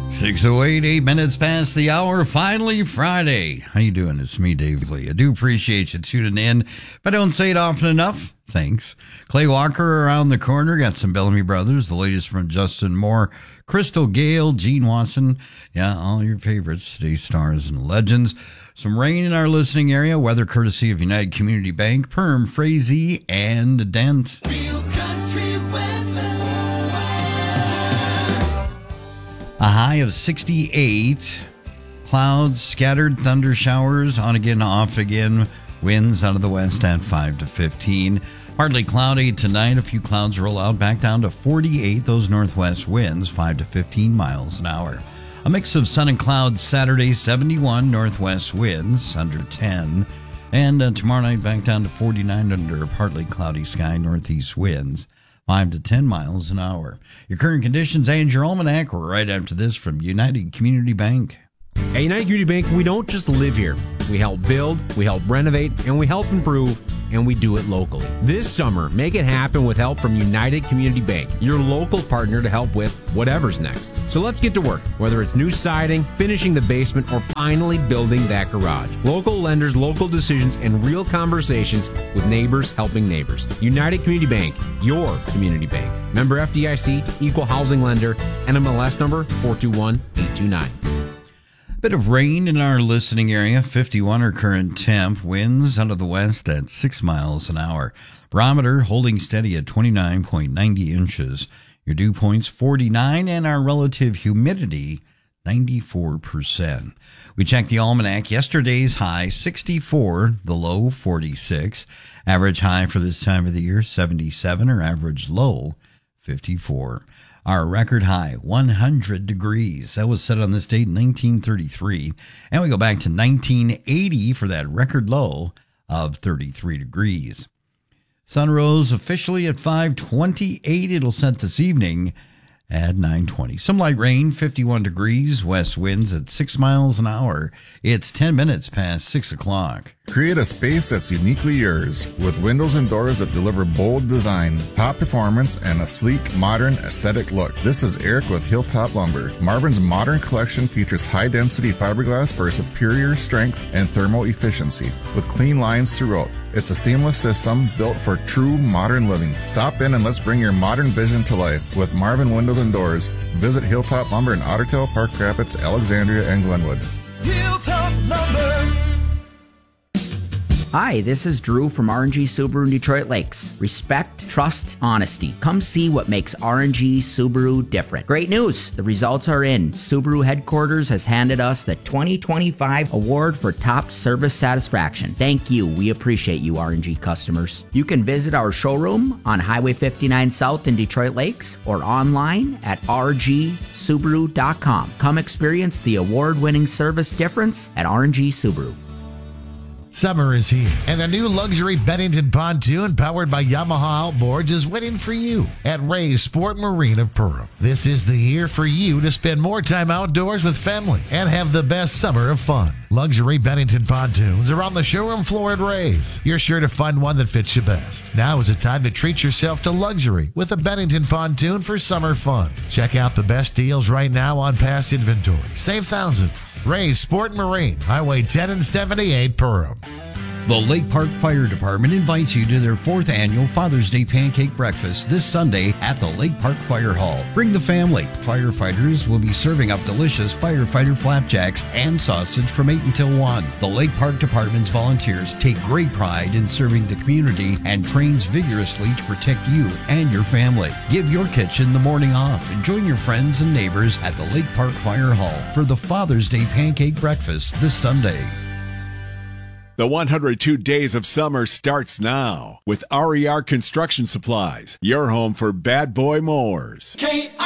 6:08, 8 minutes past the hour. Finally, Friday. How you doing? It's me, Dave Lee. I do appreciate you tuning in. If I don't say it often enough, thanks. Clay Walker around the corner. Got some Bellamy Brothers. The latest from Justin Moore, Crystal Gale, Gene Watson. Yeah, all your favorites. Today's stars and legends. Some rain in our listening area. Weather courtesy of United Community Bank, Perm, Frazee, and Dent. Real country weather. A high of 68. Clouds, scattered thunder showers, on again, off again. Winds out of the west at 5 to 15. Partly cloudy tonight. A few clouds roll out back down to 48. Those northwest winds, 5 to 15 miles an hour. A mix of sun and clouds Saturday, 71. Northwest winds under 10. And tomorrow night back down to 49 under a partly cloudy sky. Northeast winds 5 to 10 miles an hour. Your current conditions and your almanac right after this from United Community Bank. At United Community Bank, we don't just live here. We help build, we help renovate, and we help improve, and we do it locally. This summer, make it happen with help from United Community Bank, your local partner to help with whatever's next. So let's get to work, whether it's new siding, finishing the basement, or finally building that garage. Local lenders, local decisions, and real conversations with neighbors helping neighbors. United Community Bank, your community bank. Member FDIC, equal housing lender, NMLS number 421829. Bit of rain in our listening area. 51 our current temp. Winds out of the west at 6 miles an hour. Barometer holding steady at 29.90 inches. Your dew point's 49 and our relative humidity 94%. We checked the almanac. Yesterday's high 64, the low 46. Average high for this time of the year 77, or average low 54. Our record high, 100 degrees. That was set on this date in 1933. And we go back to 1980 for that record low of 33 degrees. Sun rose officially at 5:28. It'll set this evening at 9:20. Some light rain, 51 degrees. West winds at 6 miles an hour. It's 10 minutes past 6 o'clock. Create a space that's uniquely yours with windows and doors that deliver bold design, top performance, and a sleek, modern, aesthetic look. This is Eric with Hilltop Lumber. Marvin's modern collection features high-density fiberglass for superior strength and thermal efficiency with clean lines throughout. It's a seamless system built for true modern living. Stop in and let's bring your modern vision to life with Marvin Windows and Doors. Visit Hilltop Lumber in Ottertail, Park Rapids, Alexandria, and Glenwood. Hilltop Lumber. Hi, this is Drew from RNG Subaru in Detroit Lakes. Respect, trust, honesty. Come see what makes RNG Subaru different. Great news! The results are in. Subaru headquarters has handed us the 2025 award for top service satisfaction. Thank you. We appreciate you, RNG customers. You can visit our showroom on Highway 59 South in Detroit Lakes or online at rgsubaru.com. Come experience the award-winning service difference at RNG Subaru. Summer is here, and a new luxury Bennington pontoon powered by Yamaha Outboards is waiting for you at Ray's Sport Marine of Perham. This is the year for you to spend more time outdoors with family and have the best summer of fun. Luxury Bennington pontoons are on the showroom floor at Ray's. You're sure to find one that fits you best. Now is the time to treat yourself to luxury with a Bennington pontoon for summer fun. Check out the best deals right now on past inventory. Save thousands. Ray's Sport Marine, Highway 10 and 78, Perham. The Lake Park Fire Department invites you to their 4th annual Father's Day Pancake Breakfast this Sunday at the Lake Park Fire Hall. Bring the family. Firefighters will be serving up delicious firefighter flapjacks and sausage from 8 until 1. The Lake Park Department's volunteers take great pride in serving the community and trains vigorously to protect you and your family. Give your kitchen the morning off and join your friends and neighbors at the Lake Park Fire Hall for the Father's Day Pancake Breakfast this Sunday. The 102 Days of Summer starts now with RER Construction Supplies, your home for bad boy mowers. K